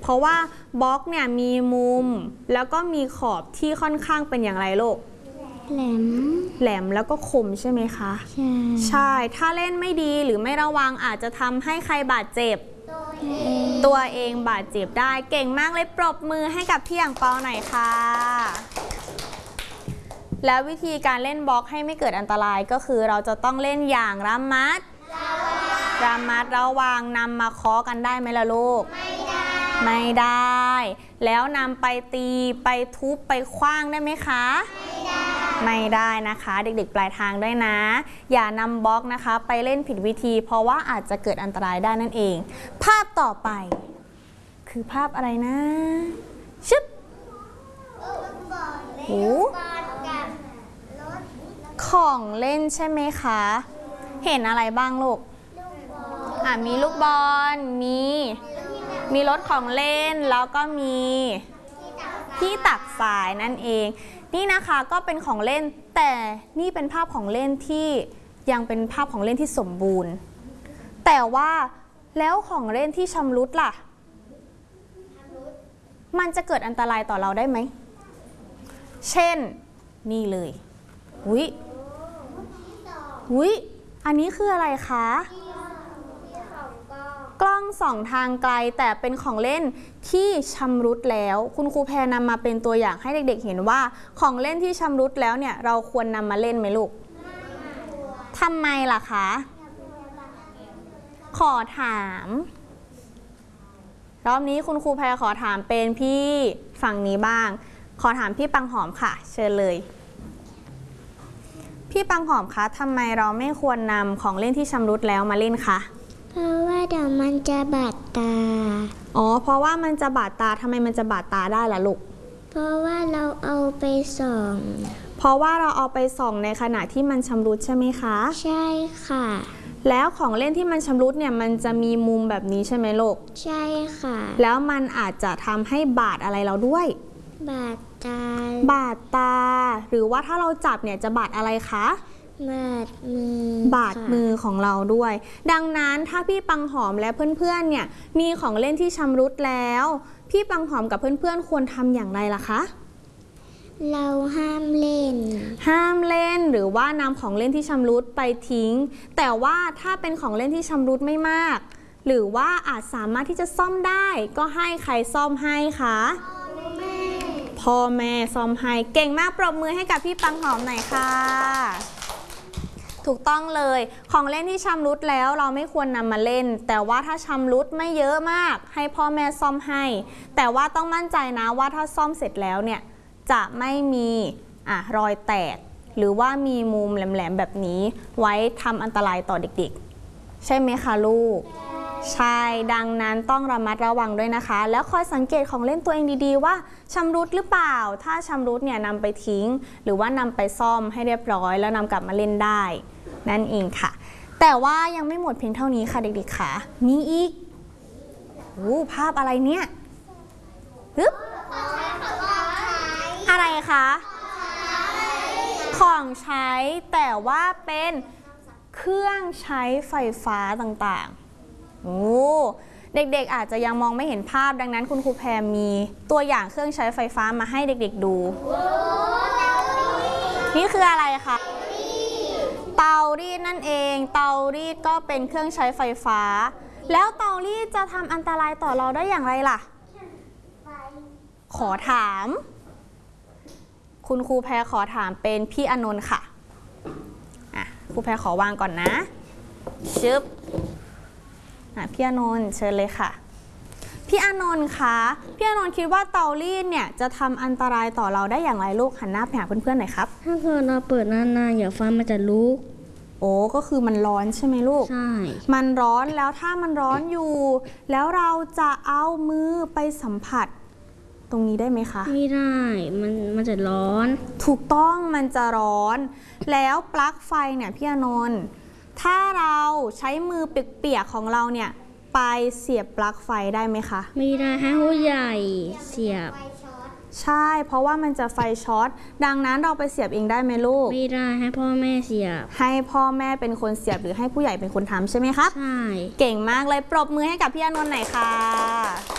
เพราะว่าบล็อกเนี่ยมีมุมแล้วก็มีขอบที่ค่อนข้างเป็นอย่างไรลูกแหลมแล้วก็คมใช่ไหมคะใช่ถ้าเล่นไม่ดีหรือไม่ระวังอาจจะทำให้ใครบาดเจ็บตัวเองบาดเจ็บได้เก่งมากเลยปรบมือให้กับพี่อั่งเปาหน่อยค่ะแล้ววิธีการเล่นบล็อกให้ไม่เกิดอันตรายก็คือเราจะต้องเล่นอย่างระมัดระวังนำมาเคาะกันได้ไหมล่ะลูกไม่ได้แล้วนำไปตีไปทุบไปขว้างได้ไหมคะไม่ได้นะคะเด็กๆปลายทางด้วยนะอย่านำบล็อกนะคะไปเล่นผิดวิธีเพราะว่าอาจจะเกิดอันตรายได้นั่นเองภาพต่อไปคือภาพอะไรนะชึบโอ้ของเล่นใช่ไหมคะเห็นอะไรบ้างลูกมีลูกบอลมีรถของเล่นแล้วก็มีที่ตักทรายนั่นเองนี่นะคะก็เป็นของเล่นแต่นี่เป็นภาพของเล่นที่ยังเป็นภาพของเล่นที่สมบูรณ์แต่ว่าแล้วของเล่นที่ชำรุดล่ะมันจะเกิดอันตรายต่อเราได้ไหมเช่นนี่เลยอุ๊ยอันนี้คืออะไรคะกล้องส่องทางไกลแต่เป็นของเล่นที่ชำรุดแล้วคุณครูแพรนำมาเป็นตัวอย่างให้เด็กๆเห็นว่าของเล่นที่ชำรุดแล้วเนี่ยเราควรนำมาเล่นไหมลูกทำไมล่ะคะขอถามรอบนี้คุณครูแพรขอถามเป็นพี่ฝั่งนี้บ้างขอถามพี่ปังหอมค่ะเชิญเลยพี่ปังหอมคะทำไมเราไม่ควรนำของเล่นที่ชำรุดแล้วมาเล่นคะเพราะว่าเดี๋ยวมันจะบาดตาเพราะว่ามันจะบาดตาทำไมมันจะบาดตาได้ล่ะลูกเพราะว่าเราเอาไปส่องในขณะที่มันชำรุดใช่ไหมคะใช่ค่ะแล้วของเล่นที่มันชำรุดเนี่ยมันจะมีมุมแบบนี้ใช่ไหมลูกใช่ค่ะแล้วมันอาจจะทำให้บาดอะไรเราด้วยบาดตาหรือว่าถ้าเราจับเนี่ยจะบาดอะไรคะบาดมือของเราด้วยดังนั้นถ้าพี่ปังหอมและเพื่อนๆเนี่ยมีของเล่นที่ชำรุดแล้วพี่ปังหอมกับเพื่อนๆควรทำอย่างไรล่ะคะเราห้ามเล่นหรือว่านำของเล่นที่ชำรุดไปทิ้งแต่ว่าถ้าเป็นของเล่นที่ชำรุดไม่มากหรือว่าอาจสามารถที่จะซ่อมได้ก็ให้ใครซ่อมให้คะพ่อแม่ซ่อมให้เก่งมากปรบมือให้กับพี่ปังหอมหน่อยค่ะถูกต้องเลยของเล่นที่ชำรุดแล้วเราไม่ควรนำมาเล่นแต่ว่าถ้าชำรุดไม่เยอะมากให้พ่อแม่ซ่อมให้แต่ว่าต้องมั่นใจนะว่าถ้าซ่อมเสร็จแล้วเนี่ยจะไม่มีรอยแตกหรือว่ามีมุมแหลมๆแบบนี้ไว้ทำอันตรายต่อเด็กๆใช่ไหมคะลูกใช่ดังนั้นต้องระมัดระวังด้วยนะคะแล้วคอยสังเกตของเล่นตัวเองดีๆว่าชำรุดหรือเปล่าถ้าชำรุดเนี่ยนำไปทิ้งหรือว่านำไปซ่อมให้เรียบร้อยแล้วนำกลับมาเล่นได้นั่นเองค่ะแต่ว่ายังไม่หมดเพียงเท่านี้ค่ะเด็กๆค่ะมีอีกภาพอะไรเนี่ยอะไรคะของใช้แต่ว่าเป็นเครื่องใช้ไฟฟ้าต่างๆเด็กๆอาจจะยังมองไม่เห็นภาพดังนั้นคุณครูแพรมีตัวอย่างเครื่องใช้ไฟฟ้ามาให้เด็กๆดูนี่คืออะไรคะเตารีดนั่นเองเตารีดก็เป็นเครื่องใช้ไฟฟ้าแล้วเตารีดจะทำอันตรายต่อเราได้อย่างไรล่ะขอถามคุณครูแพรขอถามเป็นพี่อนนท์ค่ะครูแพรขอวางก่อนนะชึบพี่อนนท์เชิญเลยค่ะพี่อนนท์คะพี่อนนท์คิดว่าเตารีดเนี่ยจะทำอันตรายต่อเราได้อย่างไรลูกหันหน้าไปหาเพื่อนๆหน่อยครับถ้าเกิดเราเปิดนานๆอย่าไฟมันจะลุกก็คือมันร้อนใช่ไหมลูกใช่มันร้อนแล้วถ้ามันร้อนอยู่แล้วเราจะเอามือไปสัมผัสตรงนี้ได้ไหมคะไม่ได้มันจะร้อนถูกต้องมันจะร้อนแล้วปลั๊กไฟเนี่ยพี่อนนท์ถ้าเราใช้มือเปียกๆของเราเนี่ยไปเสียบปลั๊กไฟได้ไหมคะไม่ได้ให้ผู้ใหญ่เสียบใช่เพราะว่ามันจะไฟช็อตดังนั้นเราไปเสียบเองได้ไหมลูกไม่ได้ให้พ่อแม่เสียบให้พ่อแม่เป็นคนเสียบหรือให้ผู้ใหญ่เป็นคนทำใช่ไหมครับใช่เก่งมากเลยปรบมือให้กับพี่อนนท์หน่อยค่ะ